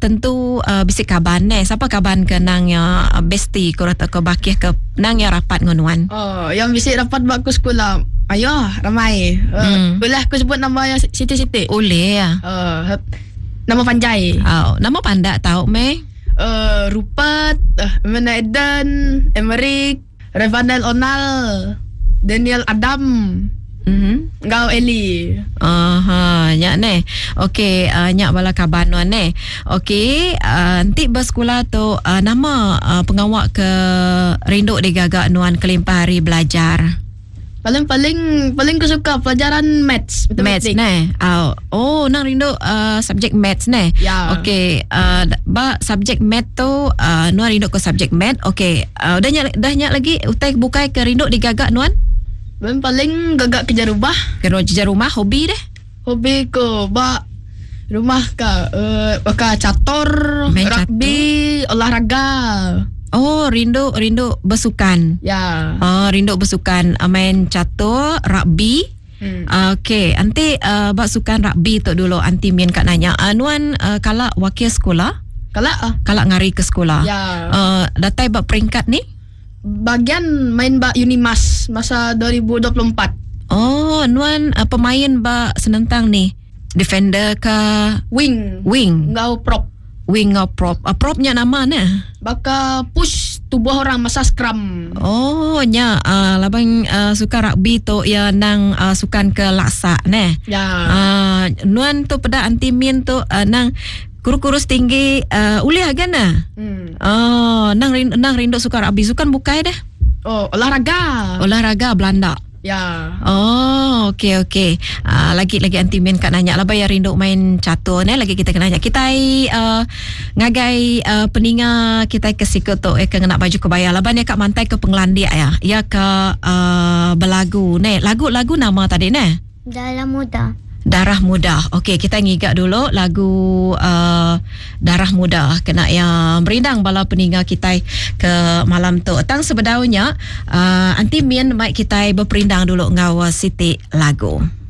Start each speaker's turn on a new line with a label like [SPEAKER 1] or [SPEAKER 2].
[SPEAKER 1] tentu bisik kaban siapa kaban ke nang ya besti ko rata ko bakih ke nang ya rapat ngonuan.
[SPEAKER 2] Yang bisik rapat buat ke sekolah. Ayo ramai. Boleh aku sebut nama yang Siti-Siti?
[SPEAKER 1] Boleh ya.
[SPEAKER 2] Nama panjai.
[SPEAKER 1] Nama panda tahu me?
[SPEAKER 2] Rupert, Emmanuel Eden, Emerick, Revanel Onal, Daniel Adam. Ngau Eli.
[SPEAKER 1] Nyak ne. Okey, nyak bala kaban wan ne. Okey, nanti bersekolah tu nama pengawak ke rinduk digagak nuan kelimpah hari belajar.
[SPEAKER 2] Paling ku suka pelajaran maths.
[SPEAKER 1] Maths ne. Nang rindu subjek maths ne.
[SPEAKER 2] Ya.
[SPEAKER 1] Okey, ba subjek maths tu nuan rindu ke subjek maths. Okey, dah nyak lagi utai bukai ke rindu digagak nuan.
[SPEAKER 2] Paling gagak kerja rumah.
[SPEAKER 1] Kerja rumah, hobi deh.
[SPEAKER 2] Hobi ko ba rumah ka catur,
[SPEAKER 1] main
[SPEAKER 2] rugby, olahraga.
[SPEAKER 1] Rindu bersukan.
[SPEAKER 2] Ya.
[SPEAKER 1] Rindu bersukan, main catur, rugby. Okey, nanti bak sukan rugby tu dulu anti mien kat nanya. Nuan kalak wakil sekolah? Kalak ngari ke sekolah.
[SPEAKER 2] Ya.
[SPEAKER 1] Datai bak peringkat ni?
[SPEAKER 2] Bagian main bak Unimas masa 2024.
[SPEAKER 1] Nuan pemain bak senentang ni. Defender ke
[SPEAKER 2] Wing. Ngau prop.
[SPEAKER 1] Wing ngau prop. Propnya nama ne?
[SPEAKER 2] Baka push tubuh orang masa scrum.
[SPEAKER 1] Nya labang suka rugby tu ya nang sukan ke laksa ne.
[SPEAKER 2] Ya.
[SPEAKER 1] Nuan tu pada anti min tu nang kurus tinggi uliah gana. Nang rindu suka rugby sukan bukai dah. Olahraga Belanda.
[SPEAKER 2] Ya.
[SPEAKER 1] Okey. Lagi anti main kat nanya lah bayar rindu main catur ni lagi kita kena nanya. Kita ngagai peninga kita ke sikut tu ke nak baju kebaya. Laban ya kat mantai ke Penglandia ya. Ya ke berlagu ni. Lagu nama tadi ni. Darah Muda. Okey, kita ngigak dulu lagu Darah Muda kena yang berindang bala peninga kita ke malam tu. Tang sebedaunya anti mien mic kita berperindang dulu ngau Siti lagu.